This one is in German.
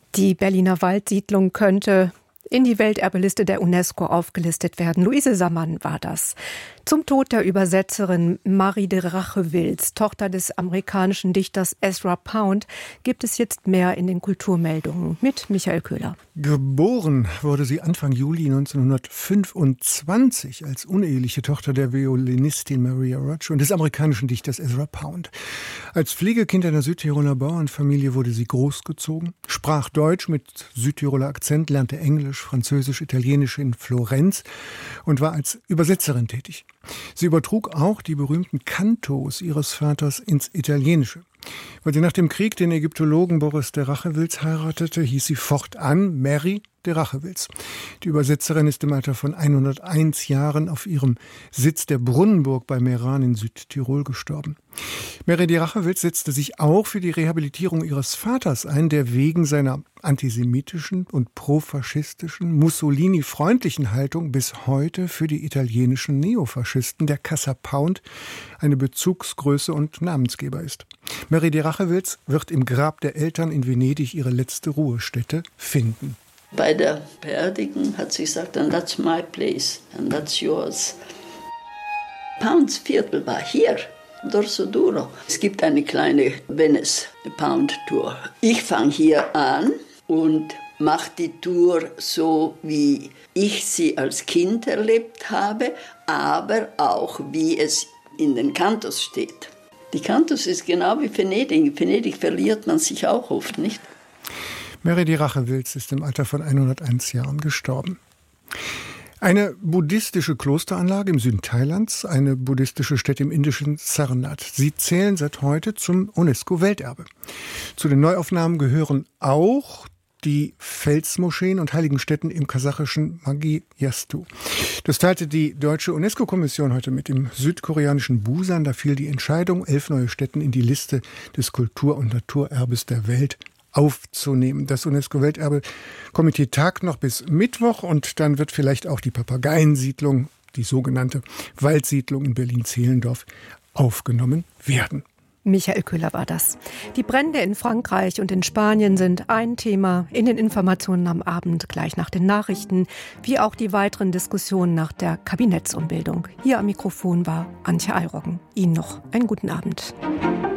Die Berliner Waldsiedlung könnte in die Welterbeliste der UNESCO aufgelistet werden. Luise Sammann war das. Zum Tod der Übersetzerin Marie de Rachewils, Tochter des amerikanischen Dichters Ezra Pound, gibt es jetzt mehr in den Kulturmeldungen mit Michael Köhler. Geboren wurde sie Anfang Juli 1925 als uneheliche Tochter der Violinistin Maria Roach und des amerikanischen Dichters Ezra Pound. Als Pflegekind einer Südtiroler Bauernfamilie wurde sie großgezogen, sprach Deutsch mit Südtiroler Akzent, lernte Englisch, Französisch, Italienisch in Florenz und war als Übersetzerin tätig. Sie übertrug auch die berühmten Cantos ihres Vaters ins Italienische. Weil sie nach dem Krieg den Ägyptologen Boris de Rachewils heiratete, hieß sie fortan Mary de Rachewils. Die Übersetzerin ist im Alter von 101 Jahren auf ihrem Sitz der Brunnenburg bei Meran in Südtirol gestorben. Mary de Rachewils setzte sich auch für die Rehabilitierung ihres Vaters ein, der wegen seiner antisemitischen und profaschistischen, Mussolini-freundlichen Haltung bis heute für die italienischen Neofaschisten der Casa Pound eine Bezugsgröße und Namensgeber ist. Mary de Rachewils wird im Grab der Eltern in Venedig ihre letzte Ruhestätte finden. Bei der Beerdigung hat sie gesagt, and that's my place, and that's yours. Pounds Viertel war hier, Dorso Duro. Es gibt eine kleine Venice Pound Tour. Ich fange hier an und mache die Tour so, wie ich sie als Kind erlebt habe, aber auch wie es in den Cantos steht. Die Cantos ist genau wie Venedig. In Venedig verliert man sich auch oft, nicht? Mary de Rachewils ist im Alter von 101 Jahren gestorben. Eine buddhistische Klosteranlage im Süden Thailands, eine buddhistische Stätte im indischen Sarnath. Sie zählen seit heute zum UNESCO-Welterbe. Zu den Neuaufnahmen gehören auch die Felsmoscheen und heiligen Stätten im kasachischen Manggi-Yastu. Das teilte die deutsche UNESCO-Kommission heute mit im südkoreanischen Busan. Da fiel die Entscheidung, 11 neue Stätten in die Liste des Kultur- und Naturerbes der Welt aufzunehmen. Das UNESCO-Welterbe-Komitee tagt noch bis Mittwoch und dann wird vielleicht auch die Papageiensiedlung, die sogenannte Waldsiedlung in Berlin-Zehlendorf, aufgenommen werden. Michael Köhler war das. Die Brände in Frankreich und in Spanien sind ein Thema in den Informationen am Abend gleich nach den Nachrichten, wie auch die weiteren Diskussionen nach der Kabinettsumbildung. Hier am Mikrofon war Antje Eiroggen. Ihnen noch einen guten Abend.